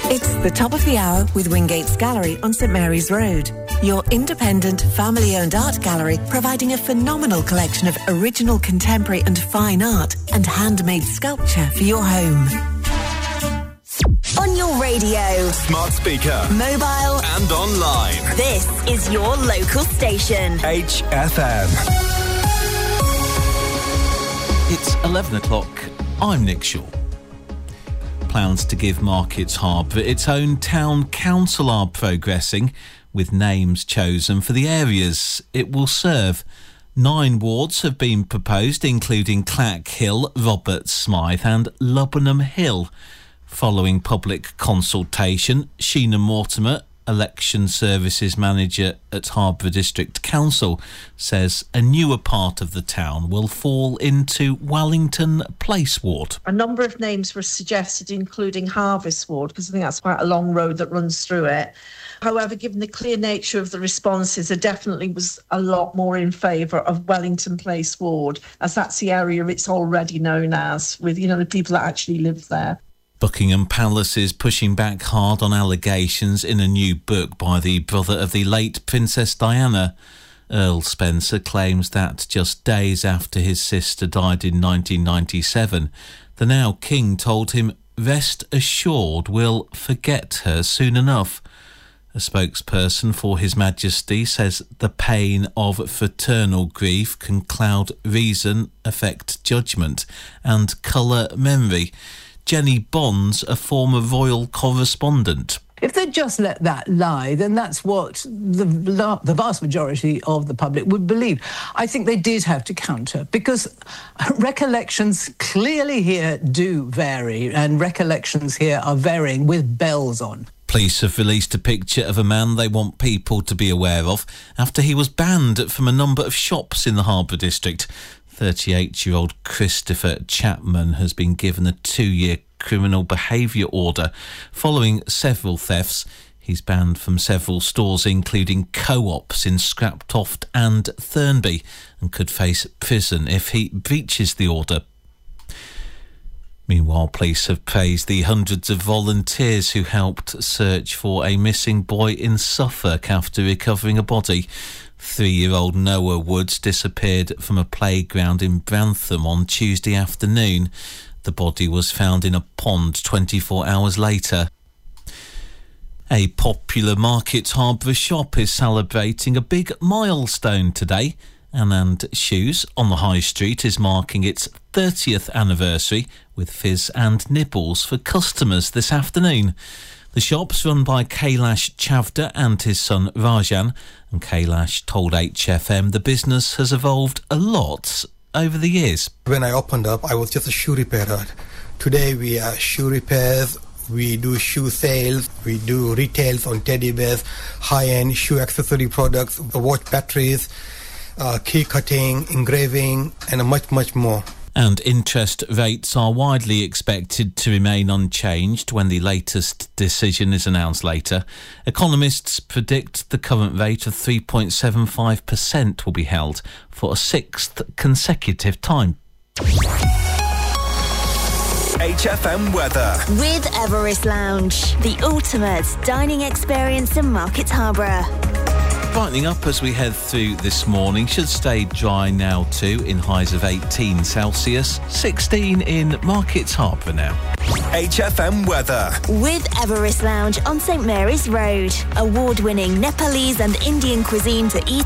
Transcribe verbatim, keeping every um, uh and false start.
It's the top of the hour with Wingate's Gallery on St Mary's Road. Your independent, family-owned art gallery providing a phenomenal collection of original contemporary and fine art and handmade sculpture for your home. On your radio, smart speaker, mobile and online. This is your local station. H F M. It's eleven o'clock. I'm Nick Shaw. Plans to give Markets Harbour its own town council are progressing, with names chosen for the areas it will serve. Nine wards have been proposed, including Clack Hill, Roberts Smythe and Lubbenham Hill. Following public consultation, Sheena Mortimer, Election Services Manager at Harbour District Council, says a newer part of the town will fall into Wellington Place Ward. A number of names were suggested, including Harvest Ward, because I think that's quite a long road that runs through it. However, given the clear nature of the responses, there definitely was a lot more in favour of Wellington Place Ward, as that's the area it's already known as, with, you know, the people that actually live there. Buckingham Palace is pushing back hard on allegations in a new book by the brother of the late Princess Diana. Earl Spencer claims that just days after his sister died in nineteen ninety-seven, the now King told him, "Rest assured we'll forget her soon enough." A spokesperson for His Majesty says the pain of fraternal grief can cloud reason, affect judgment and colour memory. Jenny Bonds, a former royal correspondent. If they'd just let that lie, then that's what the, the vast majority of the public would believe. I think they did have to counter, because recollections clearly here do vary, and recollections here are varying with bells on. Police have released a picture of a man they want people to be aware of after he was banned from a number of shops in the Harbour District. thirty-eight-year-old Christopher Chapman has been given a two-year criminal behaviour order following several thefts. He's banned from several stores, including Co-ops in Scraptoft and Thurnby, and could face prison if he breaches the order. Meanwhile, police have praised the hundreds of volunteers who helped search for a missing boy in Suffolk after recovering a body. Three-year-old Noah Woods disappeared from a playground in Brantham on Tuesday afternoon. The body was found in a pond twenty-four hours later. A popular Markets Harbour shop is celebrating a big milestone today. Anand Shoes on the High Street is marking its thirtieth anniversary with fizz and nibbles for customers this afternoon. The shop's run by Kailash Chavda and his son Rajan, and Kailash told H F M the business has evolved a lot over the years. When I opened up, I was just a shoe repairer. Today we are shoe repairs, we do shoe sales, we do retails on teddy bears, high-end shoe accessory products, watch batteries, uh, key cutting, engraving, and much, much more. And interest rates are widely expected to remain unchanged when the latest decision is announced later. Economists predict the current rate of three point seven five percent will be held for a sixth consecutive time. H F M weather. With Everest Lounge, the ultimate dining experience in Markets Harbour. Brightening up as we head through this morning. Should stay dry now too, in highs of eighteen Celsius, sixteen in Markets Harbour now. H F M weather. With Everest Lounge on St Mary's Road. Award-winning Nepalese and Indian cuisine to eat